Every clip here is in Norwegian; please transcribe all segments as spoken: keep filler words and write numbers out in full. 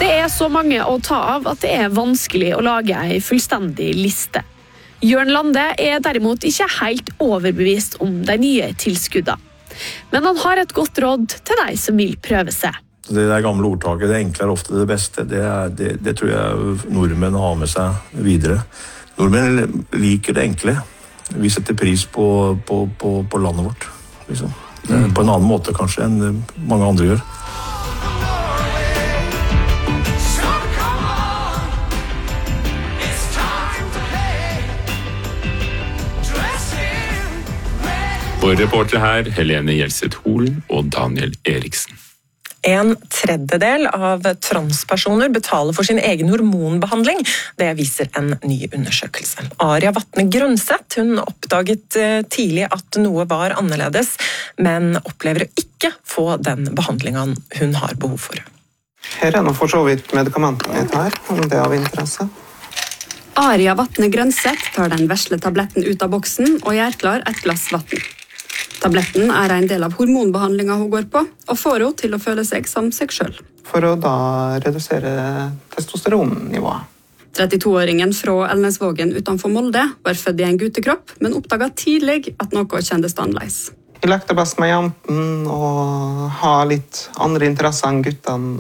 Det er så mange å ta av at det er vanskelig å lage en fullstendig liste. Jørn Lande er derimot ikke helt overbevist om de nye tilskuddene. Men han har et godt råd til de som vil prøve seg. Det der gamle ordtaket, det enkle er ofte det beste, det, er, det, det tror jeg nordmenn har med seg videre. Nordmenn liker det enkle. Vi setter pris på, på, på, på landet vårt. Liksom. Mm. På en annen måte kanskje enn mange andre gjør. Våre reportere her, Helene Gjelseth Holen og Daniel Eriksen. En tredjedel av transpersoner betaler for sin egen hormonbehandling. Det viser en ny undersøkelse. Aria Vatne Grønseth, hun oppdaget tidlig at noe var annerledes, men opplever å ikke få den behandlingen hun har behov for. Her er nå for så vidt medikamentene mitt her, om det er av interesse. Aria Vatne Grønseth tar den vesle tabletten ut av boksen og gjør klar et glass vatten. Tabletten er en del av hormonbehandlingen hun går på, og får henne til å føle seg som seg selv. For å da redusere testosteronnivået. trettito-åringen fra Elnesvågen utenfor Molde var født i en guttekropp, men oppdaget tidlig at noe kjendes annerledes. Jeg lekte best med jenten og har litt andre interesser enn guttene,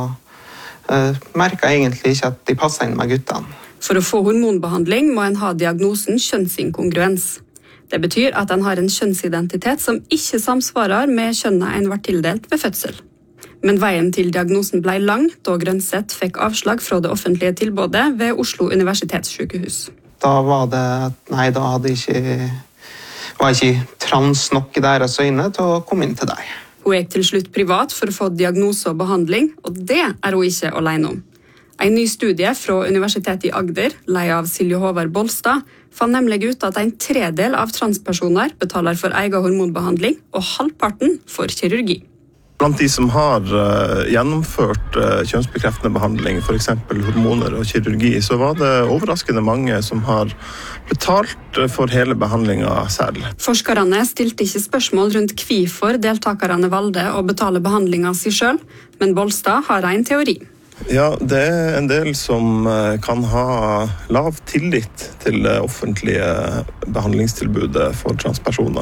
og uh, merket egentlig ikke at de passet inn med guttene. For å få hormonbehandling må en ha diagnosen kjønnsinkongruens. Det betyr at en har en kjønnsidentitet som ikke samsvarer med kjønnet en var tildelt ved fødsel. Men veien til diagnosen ble lang, da Grønseth fikk avslag fra det offentlige tilbudet ved Oslo universitetssykehus. Da var det at nei, da hadde ikke, var ikke trans nok i deres øyne til å komme inn til deg. Hun gikk til slutt privat for å få diagnose og behandling, og det er hun ikke alene om. En ny studie fra Universitetet i Agder, ledet av Silje Håvard Bolstad, fant nemlig ut at en tredel av transpersoner betaler for egen hormonbehandling, og halvparten for kirurgi. Blant de som har uh, gjennomført uh, kjønnsbekreftende behandling, for eksempel hormoner og kirurgi, så var det overraskende mange som har betalt uh, for hele behandlingen selv. Forskerne stilte ikke spørsmål rundt hvorfor deltakerne valgte å betale behandlingen sin selv, men Bolstad har en teori. Ja, det er en del som kan ha lav tillit til det offentlige behandlingstilbudet for transpersoner.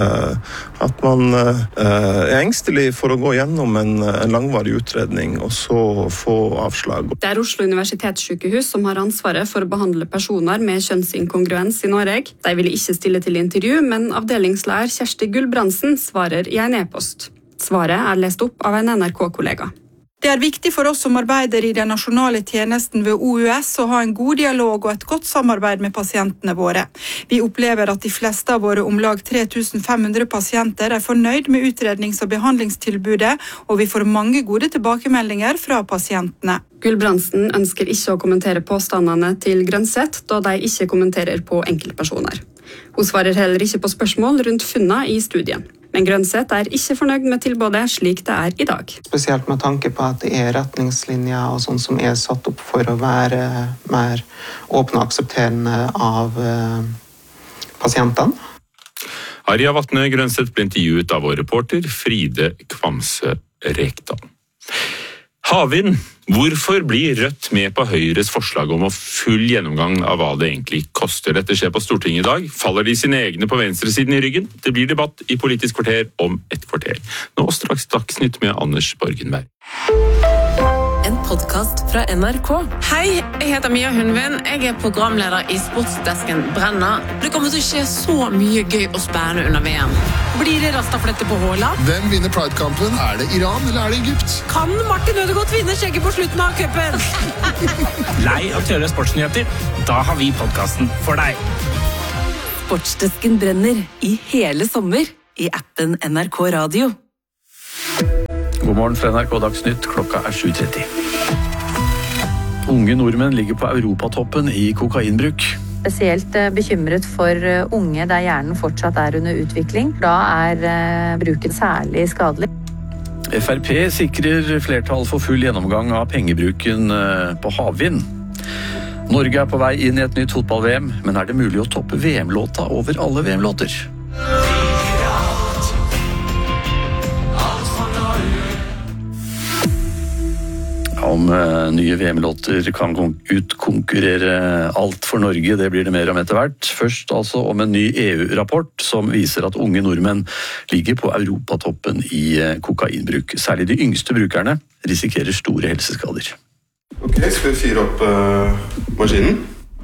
At man er engstelig for å gå gjennom en, en langvarig utredning og så få avslag. Det er Oslo universitetssykehus som har ansvaret for å behandle personer med kjønnsinkongruens i Norge. De vil ikke stille til intervju, men avdelingsleder Kjersti Gulbrandsen svarer i en e-post. Svaret er lest opp av en N R K-kollega. Det er viktig for oss som arbeider i den nasjonale tjenesten ved O U S å ha en god dialog og et godt samarbeid med pasientene våre. Vi opplever at de fleste av våre om lag tre tusen fem hundre pasienter er fornøyd med utrednings- og behandlingstilbudet, og vi får mange gode tilbakemeldinger fra pasientene. Gulbrandsen ønsker ikke å kommentere påstandene til Grønseth, da de ikke kommenterer på enkeltpersoner. Hun svarer heller ikke på spørsmål rundt funnene i studien. Men Grønseth er ikke fornøyd med tilbudet slik det er i dag. Spesielt med tanke på at det er retningslinjer og sånn som er satt opp for å være mer åpne og aksepterende av uh, pasientene. Aria Vatne Grønseth ble intervjuet av vår reporter Fride Kvamse Rekdal. Havvind. Hvorfor blir Rødt med på Høyres forslag om å full gjennomgang av hva det egentlig koster? Dette skjer på Stortinget i dag. Faller de sine egne på venstresiden i ryggen? Det blir debatt i Politisk kvarter om et kvarter. Nå straks Dagsnytt med Anders Borgenberg. En podcast fra N R K. Hei, jeg heter Mia Hundvin. Jeg er programleder i Sportsdesken Brenna. Det kommer til å skje så mye gøy og spennende under V M. Blir det rastaflette på Håland? Hvem vinner Pride-kampen? Er det Iran eller er det Egypt? Kan Martin Ødegaard vinne skjegget på slutten av cupen? Lei av tørre sportsnyheter? Da har vi podcasten for deg. Sportsdesken brenner i hele sommer i appen N R K Radio. God morgen fra N R K Dagsnytt, klokka er sju tretti. Unge nordmenn ligger på europatoppen i kokainbruk. Spesielt bekymret for unge der hjernen fortsatt er under utvikling. Da er bruken særlig skadelig. F R P sikrer flertall for full gjennomgang av pengebruken på havvind. Norge er på vei inn i et nytt fotball-V M, men er det mulig å toppe V M-låta over alle V M-låter? Om uh, nye V M-låter kan utkonkurrere alt for Norge, det blir det mer om etter hvert. Først altså om en ny E U-rapport som viser at unge nordmenn ligger på europatoppen i uh, kokainbruk. Særlig de yngste brukerne risikerer store helseskader. Ok, skal vi fyre opp uh, maskinen?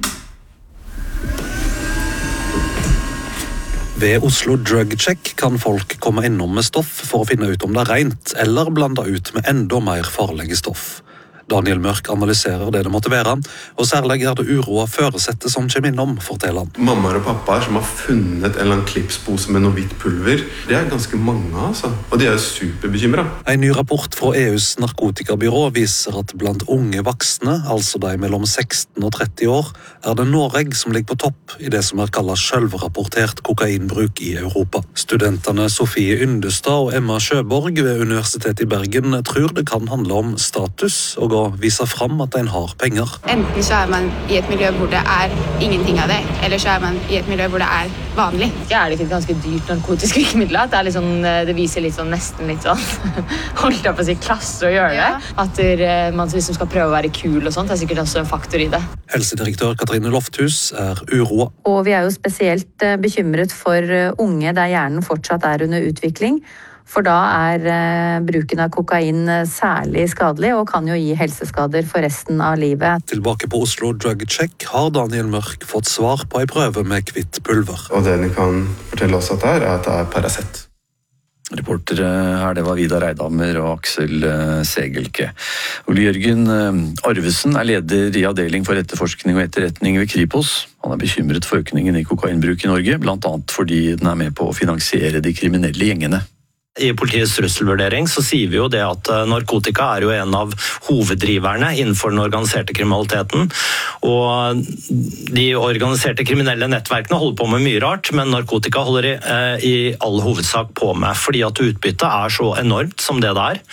Ved Oslo Drug Check kan folk komme innom med stoff for å finne ut om det er rent, eller blanda ut med enda mer farlige stoff. Daniel Mørk analyserer det det måtte være, og særlig er det uro av føresettet som kommer innom, forteller han. Mammaer og pappaer som har funnet en eller annen klipspose med noe hvitt pulver, det er ganske mange, altså. Og de er jo superbekymret. En ny rapport fra E U's narkotikabyrå viser at blant unge voksne, altså de mellom seksten og tretti år, er det Norge som ligger på topp i det som er kallet selvrapportert kokainbruk i Europa. Studentene Sofie Yndestad og Emma Sjøborg ved Universitetet i Bergen tror det kan handle om status og å vise fram at en har penger. Enten så er man i et miljø hvor det er ingenting av det, eller så er man i et miljø hvor det er vanlig. Ja, er det ikke et ganske dyrt narkotisk virkemiddel? At det, er litt sånn, det viser litt sånn, nesten litt sånn, holdt jeg på å si, klasse å gjøre det. Ja. At der, man liksom skal prøve å være kul og sånt, er sikkert også en faktor i det. Helsedirektør Katrine Lofthus er uroa. Og vi er jo spesielt bekymret for unge der hjernen fortsatt er under utvikling. For da er eh, bruken av kokain særlig skadelig og kan jo gi helseskader for resten av livet. Tilbake på Oslo Drug Check har Daniel Mørk fått svar på en prøve med hvitt pulver. Og det de kan fortelle oss at det er, er at det er Paracet. Reportere her, det var Vidar Eidhammer og Aksel Segelke. Ole Jørgen Arvesen er leder i avdeling for etterforskning og etterretning ved Kripos. Han er bekymret for økningen i kokainbruk i Norge, blant annet fordi den er med på å finansiere de kriminelle gjengene. I politiets trusselvurdering så sier vi jo det at narkotika er jo en av hoveddriverne innenfor den organiserte kriminaliteten. Og de organiserte kriminelle nettverkene holder på med mye rart, men narkotika holder i, eh, i all hovedsak på med, fordi at utbyttet er så enormt som det det er.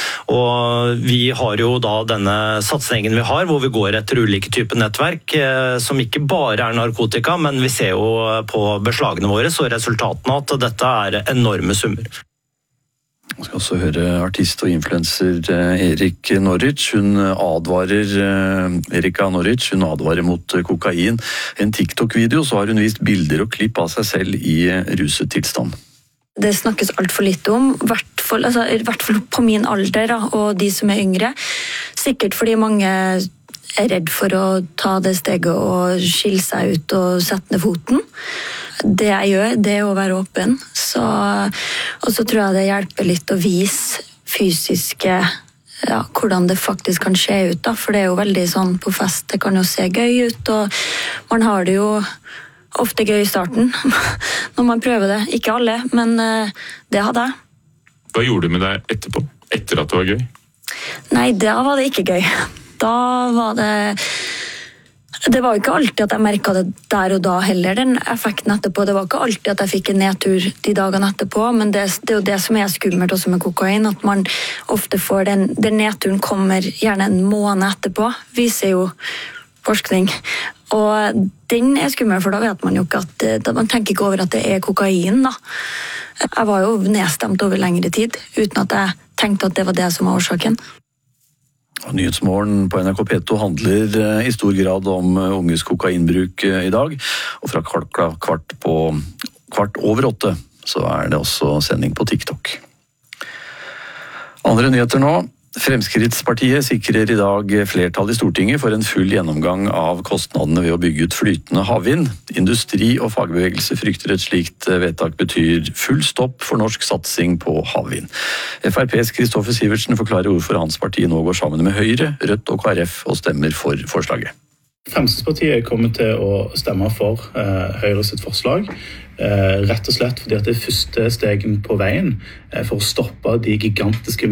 Og vi har jo da denne satsingen vi har, hvor vi går etter ulike typer nettverk, eh, som ikke bare er narkotika, men vi ser jo på beslagene våre, så resultatene at dette er enorme summer. Vi skal også høre artist og influencer Erik Norwich. Hun advarer, Erika Norwich, hun advarer mot kokain. I en TikTok-video så har hun vist bilder og klipp av seg selv i ruset tilstand. Det snakkes alt for litt om, i hvert fall, altså, i hvert fall på min alder da, og de som er yngre. Sikkert fordi mange er redd for å ta det steget og skille seg ut og sette ned foten. Det jeg gjør, det er å være åpen. Så, og så tror jeg det hjelper litt å vise fysiske, ja, hvordan det faktisk kan se ut. Da. For det er jo veldig sånn på fest, det kan jo se gøy ut, og man har det jo ofte gøy i starten når man prøver det. Ikke alle, men det hadde jeg. Hva gjorde du med deg etterpå? Etter at det var gøy? Nei, da var det ikke gøy. Da var det... Det var jo ikke alltid at jeg merket det der og da heller, den effekten etterpå. Det var ikke alltid at jeg fikk en nedtur de dagene etterpå, men det, det er jo det som er skummelt også med kokain, at man ofte får den, den nedturen kommer gjerne en måned etterpå, viser jo forskning. Og den er skummel, for da vet man jo ikke at, da man tenker ikke over at det er kokain da. Jeg var jo nedstemt over lengre tid, uten at jeg tenkte at det var det som var årsaken. Nyhetsmorgen på N R K P to handler i stor grad om unges kokainbruk i dag, og fra kvart, kvart, på, kvart over åtte så er det også sending på TikTok. Andre nyheter nå. Fremskrittspartiet sikrer i dag flertall i Stortinget for en full gjennomgang av kostnadene ved å bygge ut flytende havvind. Industri og fagbevegelse frykter et slikt vedtak betyr full stopp for norsk satsing på havvind. F R P's Kristoffer Sivertsen forklarer hvorfor hans parti nå går sammen med Høyre, Rødt og K R F og stemmer for forslaget. Fremskrittspartiet kommer til å stemme for eh, Høyre sitt forslag, eh, rett og slett fordi at det er første stegen på veien eh, for å stoppe de gigantiske